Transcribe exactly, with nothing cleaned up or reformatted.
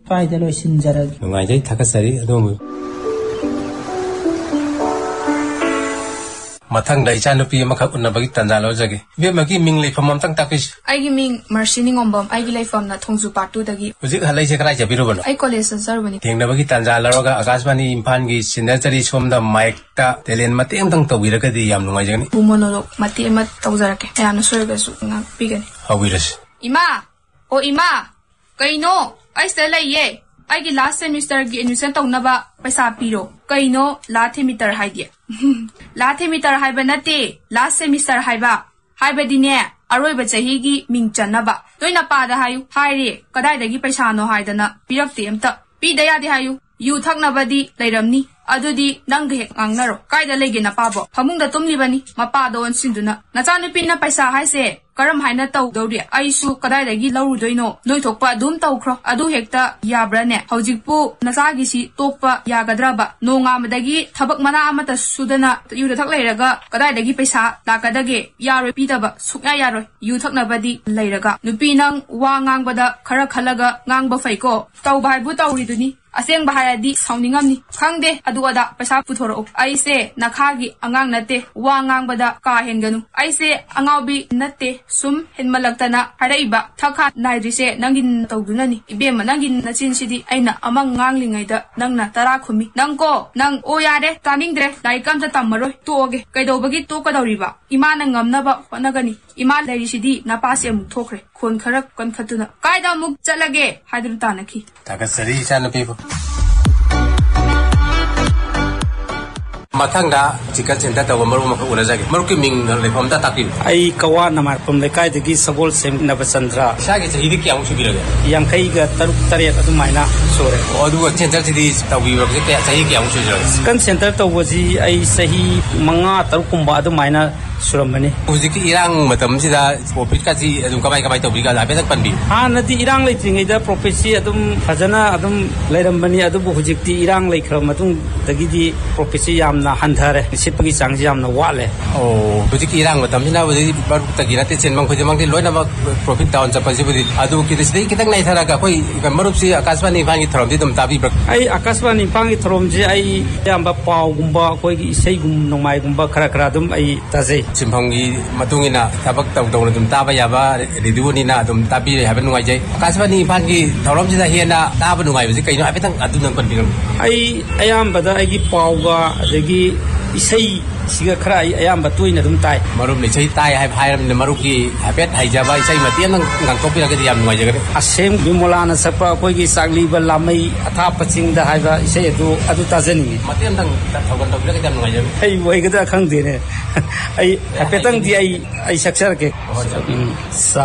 ꯁ꯭ꯋꯥꯏꯗ ꯂꯣꯏꯁꯤꯟꯖꯔꯒꯦ ꯅꯨꯡꯉꯥꯏꯖꯩ ꯊꯥꯒꯠꯆꯔꯤ ꯑꯗꯣꯝꯕꯨ ꯃꯊꯪꯗ ꯏꯆꯥꯅꯨꯄꯤ ꯑꯃꯈꯛ ꯎꯅꯕꯒꯤ ꯇꯥꯟꯖꯥ ꯂꯧꯖꯒꯦ ꯏꯕꯦꯝꯃꯒꯤ ꯃꯤꯡ ꯂꯩꯐꯝ ꯑꯝꯇꯪ ꯇꯥꯛꯄꯤꯁꯤ ꯑꯩꯒꯤ ꯃꯤꯡ ꯃꯔꯁꯤ ꯅꯤꯡꯉꯣꯝꯕꯝ ꯑꯩꯒꯤ ꯂꯩꯐꯝꯅ ꯊꯣꯡꯖꯨ ꯄꯥꯔꯠ ꯇꯨꯗꯒꯤ ꯍꯧꯖꯤꯛ ꯍꯜꯂꯛꯏꯁꯦ ꯀꯗꯥꯏ ꯆꯠꯄꯤꯔꯨꯕꯅꯣ ꯑꯩ ꯀꯣꯂꯦꯖ ꯆꯠꯆꯔꯨꯕꯅꯤ ꯊꯦꯡꯅꯕꯒꯤ ꯇꯥꯟꯖꯥ ꯂꯧꯔꯒ ꯑꯀꯥꯁꯕꯥꯅꯤ ꯏꯝꯐꯥꯜꯒꯤ ꯁꯤꯟꯅꯖꯔꯤ ꯁꯣꯝꯗ ꯃꯥꯏꯛꯇ ꯇꯦꯂꯦꯟ ꯃꯇꯦꯛ ꯑꯃꯇꯪ ꯇꯧꯕꯤꯔꯒꯗꯤ ꯌꯥꯝ ꯅꯨꯡꯉꯥꯏꯖꯒꯅꯤ ꯃꯣꯅꯣꯂꯣꯛ ꯃꯇꯦꯛ ꯑꯃ ꯇꯧꯖꯔꯛꯀꯦ ꯌꯥꯝꯅ ꯁꯣꯏꯔꯒꯁꯨ ꯉꯥꯛꯄꯤꯒꯅꯤ ꯍꯧꯕꯤꯔꯁꯤ ꯏꯃꯥ ꯑꯣ ꯏꯃꯥ ꯀꯩꯅꯣ ꯑꯩ ꯁꯤꯗ ꯂꯩꯌꯦ ꯑꯩꯒꯤ ꯂꯥꯁ ꯁꯦꯃꯤꯁꯇꯔꯒꯤ ꯑꯦꯗꯃꯤꯁꯟ ꯇꯧꯅꯕ ꯄꯩꯁꯥ ꯄꯤꯔꯣ ꯀꯩꯅꯣ ꯂꯥ ꯊꯦꯃꯤꯇꯔ ꯍꯥꯏꯗꯤ ꯂꯥ ꯊꯦꯃꯤꯇꯔ ꯍꯥꯏꯕ ꯅꯠꯇꯦ ꯂꯥꯁ ꯁꯦꯃꯤꯁꯇꯔ ꯍꯥꯏꯕ ꯍꯥꯏꯕꯗꯤꯅꯦ ꯑꯔꯣꯏꯕ ꯆꯍꯤꯒꯤ ꯃꯤꯡ ꯆꯟꯅꯕ ꯅꯣꯏ ꯅꯄꯥꯗ ꯍꯥꯏꯌꯨ ꯍꯥꯏꯔꯦ ꯀꯗꯥꯏꯗꯒꯤ ꯄꯩꯁꯥꯅꯣ ꯍꯥꯏꯗꯅ ꯄꯤꯔꯛꯇꯦ ꯑꯝꯇ ꯄꯤꯗ ꯌꯥꯗꯦ ꯍꯥꯏꯌꯨ ꯌꯨ ꯊꯛꯅꯕꯗꯤ ꯂꯩꯔꯝꯅꯤ ꯑꯗꯨꯗꯤ ꯅꯪꯒ ꯍꯦꯛ ꯉꯥꯡꯅꯔꯣ ꯀꯥꯏꯗ ꯂꯩꯒꯦ ꯅꯄꯥꯕꯣ ꯐꯃꯨꯡꯗ ꯇꯨꯝꯂꯤꯕꯅꯤ ꯃꯄꯥꯗ ꯑꯣꯟꯁꯤꯟꯗꯨꯅ ꯅꯆꯥꯅꯨꯄꯤꯅ ꯄꯩꯁꯥ ꯍꯥꯏꯁꯦ ꯀꯔꯝ ꯍꯥꯏꯅ ꯇꯧꯗꯧꯔꯤ ꯑꯩꯁꯨ ꯀꯗꯥꯏꯗꯒꯤ ꯂꯧꯔꯨꯗꯣꯏꯅꯣ ꯅꯣꯏ ꯊꯣꯛꯄ ꯑꯗꯨꯝ ꯇꯧꯈ꯭ꯔꯣ ꯑꯗꯨ ꯍꯦꯛꯇ ꯌꯥꯕ꯭ꯔꯥꯅꯦ ꯍꯧꯖꯤꯛꯄꯨ ꯅꯆꯥꯒꯤꯁꯤ ꯇꯣꯛꯄ ꯌꯥꯒꯗ꯭ꯔꯕ ꯅꯣꯡꯉꯥꯟꯕꯗꯒꯤ ꯊꯕꯛ ꯃꯅꯥ ꯑꯃꯠꯇ ꯁꯨꯗꯅ ꯌꯨꯗ ꯊꯛ ꯂꯩꯔꯒ ꯀꯗꯥꯏꯗꯒꯤ ꯄꯩꯁꯥ ꯂꯥꯛꯀꯗꯒꯦ ꯌꯥꯔꯣꯏ ꯄꯤꯗꯕ ꯁꯨꯛꯌꯥ ꯌꯥꯔꯣꯏ ꯌꯨ ꯊꯛꯅꯕꯗꯤ ꯂꯩꯔꯒ ꯅꯨꯄꯤ ꯅꯪ ꯋꯥ ꯉꯥꯡꯕꯗ ꯈꯔ ꯈꯜꯂꯒ ꯉꯥꯡꯕ ꯐꯩꯀꯣ ꯇꯧꯕ ꯍꯥꯏꯕꯨ ꯇꯧꯔꯤꯗꯨꯅꯤ ꯑꯁꯦꯡꯕ ꯍꯥꯏꯔꯗꯤ ꯁꯥꯎꯅꯤꯡꯉꯝꯅꯤ ꯈꯪꯗꯦ ꯑꯗꯨ ꯑꯗꯥ ꯄꯩꯁꯥ ꯄꯨꯊꯣꯔꯛꯎ ꯑꯩꯁꯦ ꯅꯈꯥꯒꯤ ꯑꯉꯥꯡ ꯅꯠꯇꯦ ꯋꯥ ꯉꯥꯡꯕꯗ ꯀꯥ ꯍꯦꯟꯒꯅꯨ ꯑꯩꯁꯦ ꯑꯉꯥꯎꯕꯤ ꯅꯠꯇꯦ ꯁꯨꯝ ꯍꯦꯟꯃꯜꯂꯛꯇꯅ ꯍꯥꯏꯔꯛꯏꯕ ꯊꯛ ꯈꯥ ꯅꯥꯏꯗ꯭ꯔꯤꯁꯦ ꯅꯪꯒꯤ ꯇꯧꯗꯨꯅꯅꯤ ꯏꯕꯦꯝꯃ ꯅꯪꯒꯤ ꯅꯆꯤꯟꯁꯤꯗꯤ ꯑꯩꯅ ꯑꯃ ꯉꯥꯡꯂꯤꯉꯩꯗ ꯅꯪꯅ ꯇꯔꯥ ꯈꯨꯝꯃꯤ ꯅꯪ ꯀꯣ ꯅꯪ ꯑꯣ ꯌꯥꯔꯦ ꯇꯥꯅꯤꯡꯗ꯭ꯔꯦ ꯂꯥꯏꯔꯤꯛ ꯑꯝꯇ ꯇꯝꯃꯔꯣꯏ ꯇꯣꯛꯑꯒꯦ ꯀꯩꯗꯧꯕꯒꯤ ꯇꯣꯛꯀꯗꯧꯔꯤꯕ ꯏꯃꯥꯅ ꯉꯝꯅꯕ ꯍꯣꯠꯅꯒꯅꯤ ꯏꯃꯥ ꯂꯩꯔꯤꯁꯤꯗꯤ ꯅꯄꯥꯁꯦ ꯑꯃꯨꯛ ꯊꯣꯛꯈ꯭ꯔꯦ ꯈꯣꯟ ꯈꯔ ꯀꯟꯈꯠꯇꯨꯅ ꯀꯥꯏꯗ ꯑꯃꯨꯛ ꯆꯠꯂꯒꯦ ꯍꯥꯏꯗꯨꯅ ꯇꯥꯅꯈꯤ ꯊꯥꯒꯠꯆꯔꯤ ꯏꯆꯥꯅꯨꯄꯤꯕꯨ ꯃꯊꯪꯗ ꯆꯤꯀꯟ ꯁꯦꯟꯇꯔ ꯇꯧꯕ ꯃꯔꯨꯞ ꯑꯃꯈꯛ ꯎꯅꯖꯒꯦ ꯃꯔꯨꯞꯀꯤ ꯃꯤꯡ ꯂꯩꯐꯝ ꯑꯝꯇ ꯇꯥꯛꯄꯤꯌꯨ ꯑꯩ ꯀꯋꯥ ꯅꯃꯥꯔꯄꯝ ꯂꯩꯀꯥꯏꯗꯒꯤ ꯁꯒꯣꯜꯁꯦꯝ ꯅꯕꯆꯟꯗ꯭ꯔ ꯏꯁꯥꯒꯤ ꯆꯍꯤꯗꯤ ꯀꯌꯥꯃꯨꯛ ꯁꯨꯕꯤꯔꯒꯦ ꯌꯥꯡꯈꯩꯒ ꯇꯔꯨꯛ ꯇꯔꯦꯠ ꯑꯗꯨꯃꯥꯏꯅ ꯁꯨꯔꯦ ꯑꯣ ꯑꯗꯨꯒ ꯁꯦꯟꯇꯔꯁꯤꯗꯤ ꯇꯧꯕꯤꯕꯁꯦ ꯀꯌꯥ ꯆꯍꯤ ꯀꯌꯥꯃꯨꯛ ꯁꯨꯔꯒꯦ ꯆꯤꯀꯟ ꯁꯦꯟꯇꯔ ꯇꯧꯕꯁꯤ ꯑꯩ ꯆꯍꯤ ꯃꯉꯥ ꯇꯔꯨꯛꯀꯨꯝꯕ ꯑꯗꯨꯃꯥꯏꯅ ꯁꯨꯔꯝꯕꯅꯤ ꯍꯧꯖꯤꯛꯀꯤ ꯏꯔꯥꯡ ꯃꯇꯝꯁꯤꯗ ꯄ꯭ꯔꯣꯐꯤꯠꯀꯁꯤ ꯑꯗꯨꯝ ꯀꯃꯥꯏ ꯀꯃꯥꯏ ꯇꯧꯕꯤꯒ ꯍꯥꯏꯐꯦꯠꯇꯪ ꯄꯟꯕꯤꯌꯨ ꯍꯥꯟꯅꯗꯤ ꯏꯔꯥꯡ ꯂꯩꯇ꯭ꯔꯤꯉꯩꯗ ꯄ꯭ꯔꯣꯐꯤꯠꯁꯤ ꯑꯗꯨꯝ ꯐꯖꯅ ꯑꯗꯨꯝ ꯂꯩꯔꯝꯕꯅꯤ ꯑꯗꯨꯕꯨ ꯍꯧꯖꯤꯛꯇꯤ ꯏꯔꯥꯡ ꯂꯩꯈ꯭ꯔ ꯃꯇꯨꯡꯗꯒꯤꯗꯤ ꯄ꯭ꯔꯣꯐꯤꯠꯁꯤ ꯌꯥꯝꯅ ꯍꯟꯊꯔꯦ ꯁꯤꯠꯄꯒꯤ ꯆꯥꯡꯁꯤ ꯌꯥꯝꯅ ꯋꯥꯠꯂꯦ ꯑꯣ ꯍꯧꯖꯤꯛꯀꯤ ꯏꯔꯥꯡ ꯃꯇꯝꯁꯤꯅ ꯍꯧꯖꯤꯛ ꯃꯔꯨꯞꯇꯒꯤ ꯅꯠꯇꯦ ꯆꯦꯟꯐꯝ ꯈꯨꯗꯤꯡꯃꯛꯇꯤ ꯂꯣꯏꯅꯃꯛ ꯄ꯭ꯔꯣꯐꯤꯠ ꯗꯥꯎꯟ ꯆꯠꯄꯁꯤꯕꯨꯗꯤ ꯑꯗꯨ ꯁꯤꯗꯩ ꯈꯤꯇꯪ ꯂꯩꯊꯔꯒ ꯑꯩꯈꯣꯏ ꯃꯔꯨꯞꯁꯤ ꯑꯀꯥꯁꯕꯥꯅꯤ ꯏꯝꯐꯥꯜꯒꯤ ꯊꯧꯔꯝꯗꯤ ꯑꯗꯨꯝ ꯇꯥꯕꯤꯕ꯭ꯔꯥ ꯑꯩ ꯑꯀꯥꯁꯕꯥꯅꯤ ꯏꯝꯐꯥꯜꯒꯤ ꯊꯧꯔꯝꯁꯤ ꯑꯩ ꯑꯌꯥꯝꯕ ꯄꯥꯎꯒꯨꯝꯕ ꯑꯩꯈꯣꯏꯒꯤ ꯏꯁꯩꯒꯨꯝ ꯅꯣꯡꯃꯥꯏꯒꯨꯝꯕ ꯈꯔ ꯈꯔ ꯑꯗꯨꯝ ꯑꯩ ꯇꯥꯖꯩ ꯁꯤꯟꯐꯝꯒꯤ ꯃꯇꯨꯡ ꯏꯟꯅ ꯊꯕꯛ ꯇꯧ ꯇꯧꯅ ꯑꯗꯨꯝ ꯇꯥꯕ ꯌꯥꯕ ꯔꯦꯗꯤꯑꯣꯅꯤꯅ ꯑꯗꯨꯝ ꯇꯥꯕꯤꯔꯦ ꯍꯥꯏꯕ ꯅꯨꯡꯉꯥꯏꯖꯩ ꯑꯀꯥꯁꯕꯥꯅꯤ ꯏꯝꯐꯥꯜꯒꯤ ꯊꯧꯔꯝꯁꯤꯗ ꯍꯦꯟꯅ ꯇꯥꯕ ꯅꯨꯡꯉꯥꯏꯕꯁꯤ ꯀꯩꯅꯣ ꯍꯥꯏꯐꯦꯠꯇꯪ ꯑꯗꯨꯅ ꯄꯟꯕꯤꯔꯝꯃꯨ ꯑꯩ ꯑꯌꯥꯝꯕꯗ ꯑꯩꯒꯤ ꯄꯥꯎꯒ ꯑꯗꯒꯤ ꯏꯁꯩ siga khara ayam batui na dum tai marum ni chai tai hai hai ram maru ki hapet hai jaba isai matian nang ngang topi la yam nuai jagare asem bimolana sapa koi ki sagli ba lamai atha paching da hai ba isai adu adu tajani matian nang thogan topi la yam nuai jagare ai wai ga da khang de ne ai hapetang di ai ai saksar ke